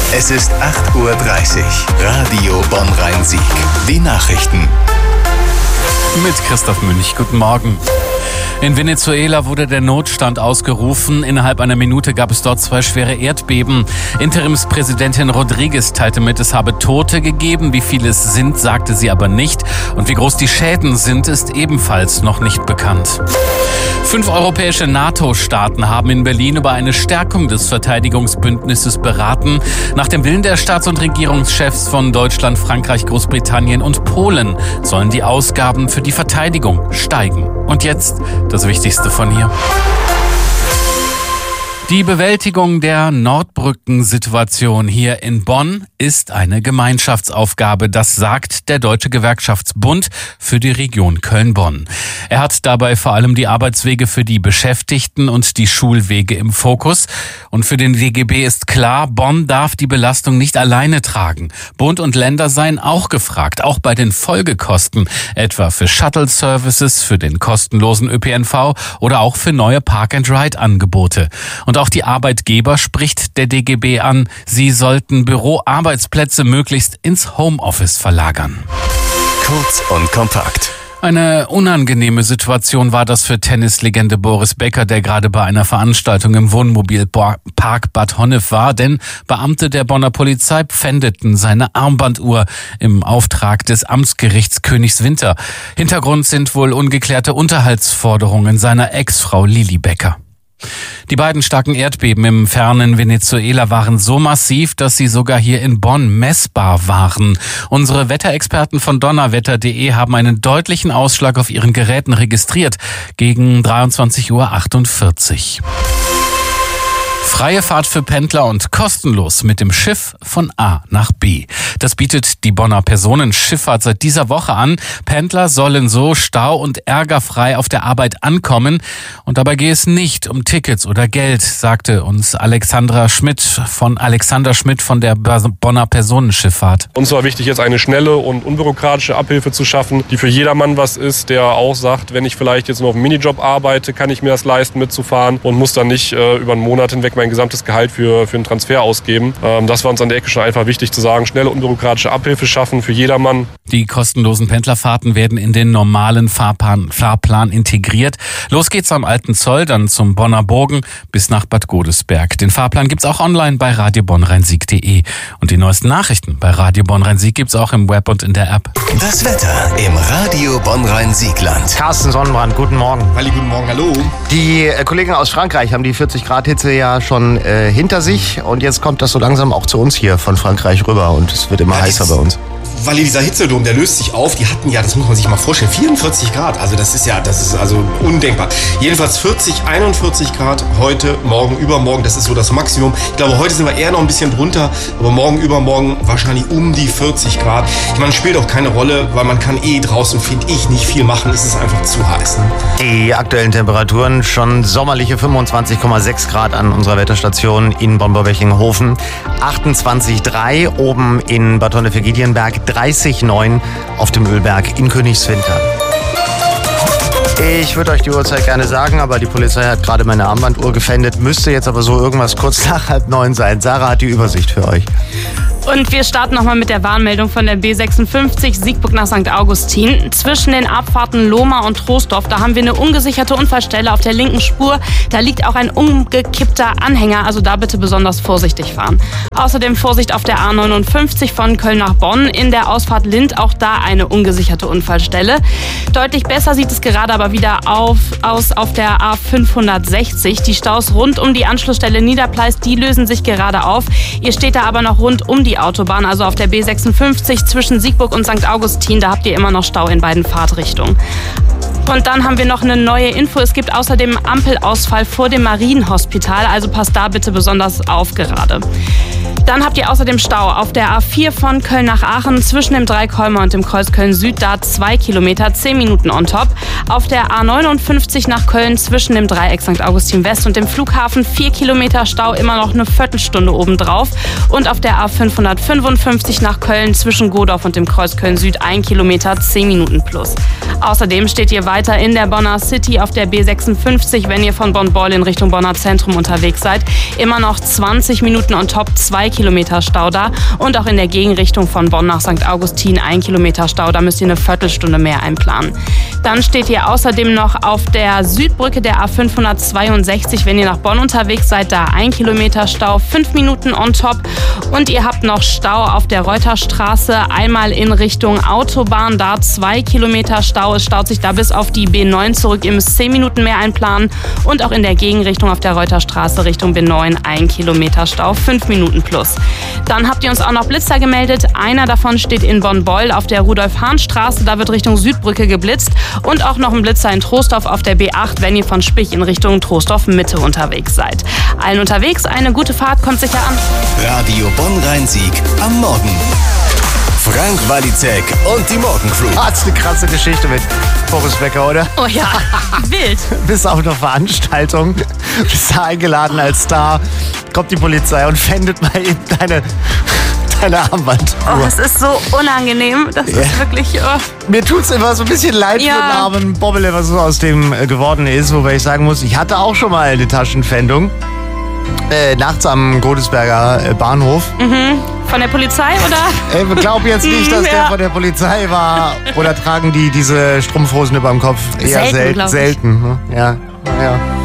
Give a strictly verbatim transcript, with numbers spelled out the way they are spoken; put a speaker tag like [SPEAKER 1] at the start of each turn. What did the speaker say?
[SPEAKER 1] Es ist acht Uhr dreißig. Radio Bonn-Rhein-Sieg. Die Nachrichten.
[SPEAKER 2] Mit Christoph Münch. Guten Morgen. In Venezuela wurde der Notstand ausgerufen. Innerhalb einer Minute gab es dort zwei schwere Erdbeben. Interimspräsidentin Rodriguez teilte mit, es habe Tote gegeben. Wie viele es sind, sagte sie aber nicht. Und wie groß die Schäden sind, ist ebenfalls noch nicht bekannt. Fünf europäische NATO-Staaten haben in Berlin über eine Stärkung des Verteidigungsbündnisses beraten. Nach dem Willen der Staats- und Regierungschefs von Deutschland, Frankreich, Großbritannien und Polen sollen die Ausgaben für die Verteidigung steigen. Und jetzt das Wichtigste von hier. Die Bewältigung der Nordbrücken-Situation hier in Bonn ist eine Gemeinschaftsaufgabe. Das sagt der Deutsche Gewerkschaftsbund für die Region Köln-Bonn. Er hat dabei vor allem die Arbeitswege für die Beschäftigten und die Schulwege im Fokus. Und für den D G B ist klar, Bonn darf die Belastung nicht alleine tragen. Bund und Länder seien auch gefragt, auch bei den Folgekosten, etwa für Shuttle-Services, für den kostenlosen Ö P N V oder auch für neue Park-and-Ride-Angebote. Und auch die Arbeitgeber spricht der D G B an, sie sollten Büroarbeitsplätze möglichst ins Homeoffice verlagern.
[SPEAKER 1] Kurz und kompakt.
[SPEAKER 2] Eine unangenehme Situation war das für Tennislegende Boris Becker, der gerade bei einer Veranstaltung im Wohnmobilpark Bad Honnef war, denn Beamte der Bonner Polizei pfändeten seine Armbanduhr im Auftrag des Amtsgerichts Königswinter. Hintergrund sind wohl ungeklärte Unterhaltsforderungen seiner Ex-Frau Lili Becker. Die beiden starken Erdbeben im fernen Venezuela waren so massiv, dass sie sogar hier in Bonn messbar waren. Unsere Wetterexperten von donnerwetter punkt de haben einen deutlichen Ausschlag auf ihren Geräten registriert gegen dreiundzwanzig Uhr achtundvierzig. Freie Fahrt für Pendler und kostenlos mit dem Schiff von A nach B. Das bietet die Bonner Personenschifffahrt seit dieser Woche an. Pendler sollen so stau- und ärgerfrei auf der Arbeit ankommen. Und dabei gehe es nicht um Tickets oder Geld, sagte uns Alexandra Schmidt von Alexander Schmidt von der Bonner Personenschifffahrt.
[SPEAKER 3] Uns war wichtig, jetzt eine schnelle und unbürokratische Abhilfe zu schaffen, die für jedermann was ist, der auch sagt, wenn ich vielleicht jetzt nur auf einem Minijob arbeite, kann ich mir das leisten mitzufahren und muss dann nicht äh, über einen Monat hinweg mein gesamtes Gehalt für, für einen Transfer ausgeben. Ähm, das war uns an der Ecke schon einfach wichtig zu sagen, schnelle unbürokratische Abhilfe schaffen für jedermann.
[SPEAKER 2] Die kostenlosen Pendlerfahrten werden in den normalen Fahrplan, Fahrplan integriert. Los geht's am Alten Zoll, dann zum Bonner Bogen bis nach Bad Godesberg. Den Fahrplan gibt's auch online bei radio bonn rhein sieg punkt de. Und die neuesten Nachrichten bei Radio Bonn-Rhein-Sieg gibt's auch im Web und in der App.
[SPEAKER 1] Das Wetter im Radio Bonn-Rhein-Siegland.
[SPEAKER 4] Carsten Sonnenbrand, guten Morgen.
[SPEAKER 5] Halli, guten Morgen, hallo.
[SPEAKER 4] Die äh, Kollegen aus Frankreich haben die vierzig Grad Hitze ja schon äh, hinter sich und jetzt kommt das so langsam auch zu uns hier von Frankreich rüber und es wird immer ja, heißer bei uns.
[SPEAKER 5] Weil dieser Hitzedom, der löst sich auf. Die hatten ja, das muss man sich mal vorstellen, vierundvierzig Grad. Also das ist ja, das ist also undenkbar. Jedenfalls vierzig, einundvierzig Grad heute, morgen, übermorgen. Das ist so das Maximum. Ich glaube, heute sind wir eher noch ein bisschen drunter, aber morgen, übermorgen wahrscheinlich um die vierzig Grad. Ich meine, spielt auch keine Rolle, weil man kann eh draußen, finde ich, nicht viel machen. Es ist einfach zu heiß. Ne?
[SPEAKER 4] Die aktuellen Temperaturen schon sommerliche fünfundzwanzig Komma sechs Grad an unserer Wetterstation in Bonn-Borwechingenhofen. achtundzwanzig Komma drei oben in Bad Honnef-Giedienberg. dreißig Komma neun auf dem Ölberg in Königswinter. Ich würde euch die Uhrzeit gerne sagen, aber die Polizei hat gerade meine Armbanduhr gefändet. Müsste jetzt aber so irgendwas kurz nach halb neun sein. Sarah hat die Übersicht für euch.
[SPEAKER 6] Und wir starten nochmal mit der Warnmeldung von der B sechsundfünfzig Siegburg nach Sankt Augustin. Zwischen den Abfahrten Lohmar und Troisdorf, da haben wir eine ungesicherte Unfallstelle auf der linken Spur. Da liegt auch ein umgekippter Anhänger, also da bitte besonders vorsichtig fahren. Außerdem Vorsicht auf der A neunundfünfzig von Köln nach Bonn. In der Ausfahrt Lind auch da eine ungesicherte Unfallstelle. Deutlich besser sieht es gerade aber wieder auf, aus auf der A fünfhundertsechzig. Die Staus rund um die Anschlussstelle Niederpleis, die lösen sich gerade auf. Ihr steht da aber noch rund um die Autobahn, also auf der B sechsundfünfzig zwischen Siegburg und Sankt Augustin. Da habt ihr immer noch Stau in beiden Fahrtrichtungen. Und dann haben wir noch eine neue Info. Es gibt außerdem Ampelausfall vor dem Marienhospital, also passt da bitte besonders auf gerade. Dann habt ihr außerdem Stau auf der A vier von Köln nach Aachen zwischen dem Dreikolmer und dem Kreuz Köln-Süd, da zwei Kilometer, zehn Minuten on top. Auf der A neunundfünfzig nach Köln zwischen dem Dreieck Sankt Augustin West und dem Flughafen vier Kilometer Stau, immer noch eine Viertelstunde obendrauf. Und auf der A fünfhundertfünfundfünfzig nach Köln zwischen Godorf und dem Kreuz Köln-Süd ein Kilometer, zehn Minuten plus. Außerdem steht ihr weiter weiter in der Bonner City auf der B sechsundfünfzig, wenn ihr von Bonn-Beul in Richtung Bonner Zentrum unterwegs seid. Immer noch zwanzig Minuten on top, zwei Kilometer Stau da. Und auch in der Gegenrichtung von Bonn nach Sankt Augustin ein Kilometer Stau. Da müsst ihr eine Viertelstunde mehr einplanen. Dann steht ihr außerdem noch auf der Südbrücke der A fünfhundertzweiundsechzig, wenn ihr nach Bonn unterwegs seid, da ein Kilometer Stau, fünf Minuten on top. Und ihr habt noch Stau auf der Reuterstraße, einmal in Richtung Autobahn, da zwei Kilometer Stau. Es staut sich da bis auf die B neun zurück, ihr müsst zehn Minuten mehr einplanen. Und auch in der Gegenrichtung auf der Reuterstraße Richtung B neun ein Kilometer Stau, fünf Minuten plus. Dann habt ihr uns auch noch Blitzer gemeldet. Einer davon steht in Bonn-Beul auf der Rudolf-Hahn-Straße, da wird Richtung Südbrücke geblitzt. Und auch noch ein Blitzer in Troisdorf auf der B acht, wenn ihr von Spich in Richtung Troisdorf-Mitte unterwegs seid. Allen unterwegs eine gute Fahrt, kommt sicher an.
[SPEAKER 1] Radio Bonn-Rhein-Sieg am Morgen. Frank Walizek und die Morgencrew.
[SPEAKER 4] Das ist eine krasse Geschichte mit Boris Becker, oder?
[SPEAKER 6] Oh ja, wild.
[SPEAKER 4] Bist auf einer Veranstaltung, bist da eingeladen als Star, kommt die Polizei und fändet mal eben deine, deine Armbanduhr.
[SPEAKER 6] Oh, das ist so unangenehm. Das
[SPEAKER 4] Ja.
[SPEAKER 6] ist wirklich... Oh.
[SPEAKER 4] Mir tut's immer so ein bisschen leid
[SPEAKER 6] Ja.
[SPEAKER 4] für den armen Bobbele, was so aus dem äh, geworden ist, wobei ich sagen muss, ich hatte auch schon mal eine Taschenpfändung. Äh, nachts am Godesberger äh, Bahnhof.
[SPEAKER 6] Mhm. Von der Polizei, oder?
[SPEAKER 4] Ich glaube jetzt nicht, dass
[SPEAKER 6] Ja.
[SPEAKER 4] der von der Polizei war. Oder tragen die diese Strumpfhosen über dem Kopf? Eher
[SPEAKER 6] Selten,
[SPEAKER 4] sel
[SPEAKER 6] glaub ich.
[SPEAKER 4] selten. Ne? Ja, ja.